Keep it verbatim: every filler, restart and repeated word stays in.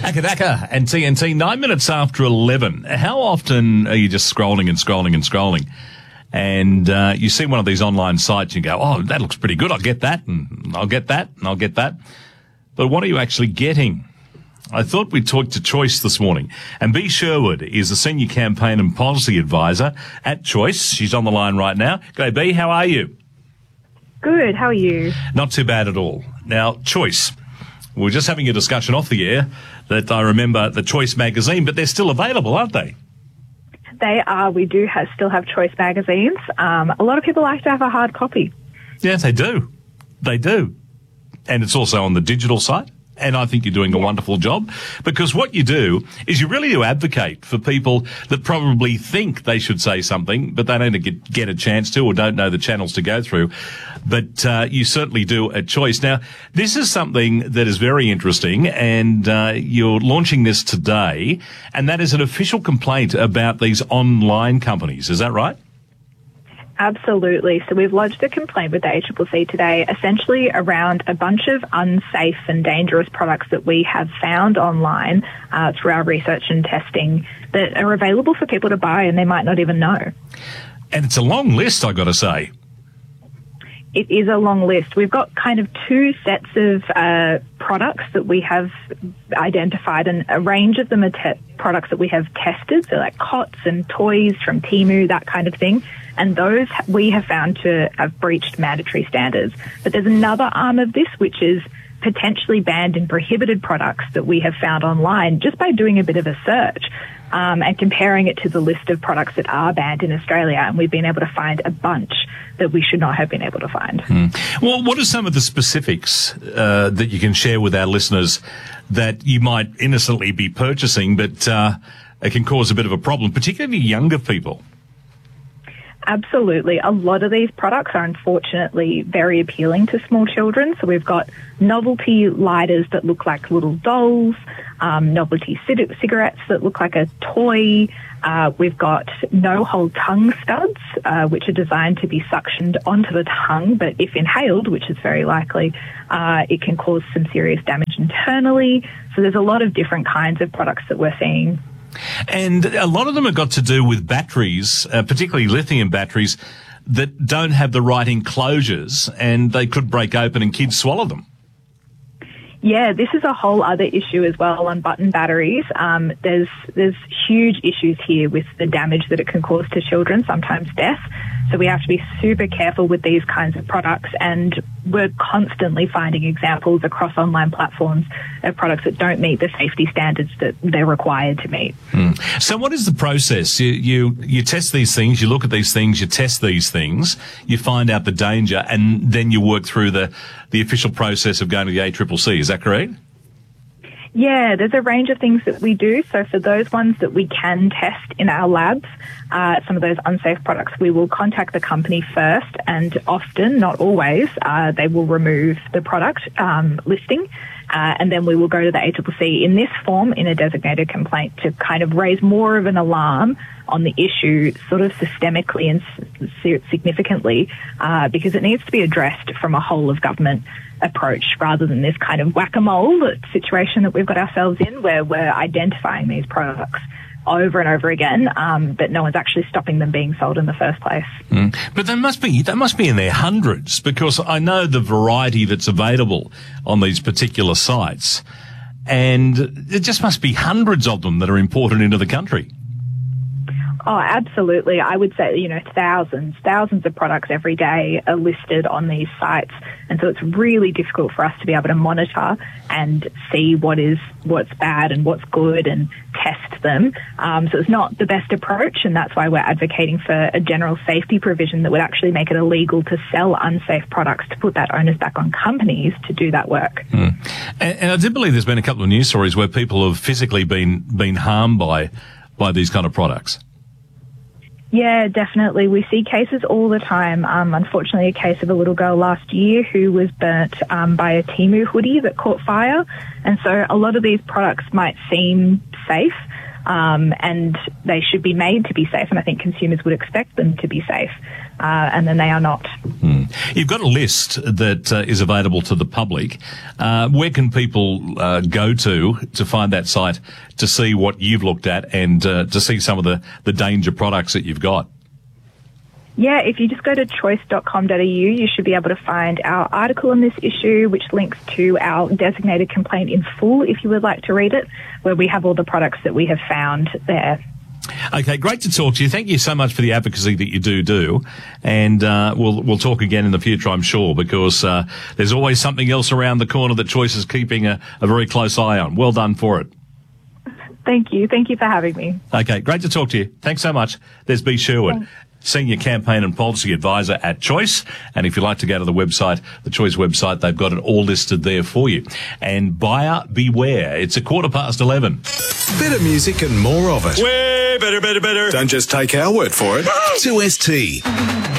Acca Dacca and T N T, nine minutes after eleven. How often are you just scrolling and scrolling and scrolling and uh, you see one of these online sites and you go, oh, that looks pretty good, I'll get that and I'll get that and I'll get that. But what are you actually getting? I thought we'd talk to Choice this morning. And Bea Sherwood is a Senior Campaign and Policy Advisor at Choice. She's on the line right now. G'day, Bea, how are you? Good, how are you? Not too bad at all. Now, Choice. We were just having a discussion off the air that I remember the Choice magazine, but they're still available, aren't they? They are. We do have, still have Choice magazines. Um, a lot of people like to have a hard copy. Yes, they do. They do. And it's also on the digital site. And I think you're doing a wonderful job, because what you do is you really do advocate for people that probably think they should say something, but they don't get, get a chance to or don't know the channels to go through. But uh, you certainly do at Choice. Now, this is something that is very interesting, and uh, you're launching this today, and that is an official complaint about these online companies. Is that right? Absolutely. So we've lodged a complaint with the A C C C today, essentially around a bunch of unsafe and dangerous products that we have found online uh, through our research and testing that are available for people to buy and they might not even know. And it's a long list, I got to say. It is a long list. We've got kind of two sets of uh, products that we have identified, and a range of them are te- products that we have tested, so like cots and toys from Temu, that kind of thing. And those we have found to have breached mandatory standards. But there's another arm of this, which is potentially banned and prohibited products that we have found online just by doing a bit of a search um, and comparing it to the list of products that are banned in Australia. And we've been able to find a bunch that we should not have been able to find. Hmm. Well, what are some of the specifics uh, that you can share with our listeners that you might innocently be purchasing, but uh, it can cause a bit of a problem, particularly younger people? Absolutely. A lot of these products are unfortunately very appealing to small children. So we've got novelty lighters that look like little dolls, um, novelty c- cigarettes that look like a toy. Uh, we've got no-hole tongue studs, uh, which are designed to be suctioned onto the tongue, but if inhaled, which is very likely, uh, it can cause some serious damage internally. So there's a lot of different kinds of products that we're seeing. And a lot of them have got to do with batteries, uh, particularly lithium batteries, that don't have the right enclosures, and they could break open and kids swallow them. Yeah, this is a whole other issue as well on button batteries. Um, there's there's huge issues here with the damage that it can cause to children, sometimes death. So we have to be super careful with these kinds of products, and we're constantly finding examples across online platforms of products that don't meet the safety standards that they're required to meet. Mm. So what is the process? You, you you test these things, you look at these things, you test these things, you find out the danger, and then you work through the, the official process of going to the A C C C. Is that correct? Yeah, there's a range of things that we do. So for those ones that we can test in our labs, uh, some of those unsafe products, we will contact the company first, and often, not always, uh, they will remove the product um, listing. Uh, and then we will go to the A C C C in this form, in a designated complaint, to kind of raise more of an alarm on the issue sort of systemically and s- significantly, uh, because it needs to be addressed from a whole of government approach rather than this kind of whack-a-mole situation that we've got ourselves in, where we're identifying these products over and over again, um, but no one's actually stopping them being sold in the first place. Mm. But they must be they must be in their hundreds, because I know the variety that's available on these particular sites, and there just must be hundreds of them that are imported into the country. Oh, absolutely. I would say, you know, thousands, thousands of products every day are listed on these sites. And so it's really difficult for us to be able to monitor and see what is, what's bad and what's good and test them. Um, so it's not the best approach. And that's why we're advocating for a general safety provision that would actually make it illegal to sell unsafe products, to put that onus back on companies to do that work. Mm. And, and I did believe there's been a couple of news stories where people have physically been, been harmed by, by these kind of products. Yeah, definitely. We see cases all the time. Um, unfortunately, a case of a little girl last year who was burnt um, by a Temu hoodie that caught fire. And so a lot of these products might seem safe, um, and they should be made to be safe. And I think consumers would expect them to be safe. uh, and then they are not. Hmm. You've got a list that uh, is available to the public. Uh, where can people uh, go to to find that site to see what you've looked at and uh, to see some of the, the danger products that you've got? Yeah, if you just go to choice dot com dot a u, you should be able to find our article on this issue, which links to our designated complaint in full, if you would like to read it, where we have all the products that we have found there. Okay, great to talk to you. Thank you so much for the advocacy that you do do, and uh, we'll we'll talk again in the future, I'm sure, because uh, there's always something else around the corner that Choice is keeping a, a very close eye on. Well done for it. Thank you. Thank you for having me. Okay, great to talk to you. Thanks so much. There's B. Sherwood, Thanks. Senior Campaign and Policy Advisor at Choice. And if you'd like to go to the website, the Choice website, they've got it all listed there for you. And buyer beware. It's a quarter past eleven. Better music and more of it. Way better, better, better. Don't just take our word for it. two S T.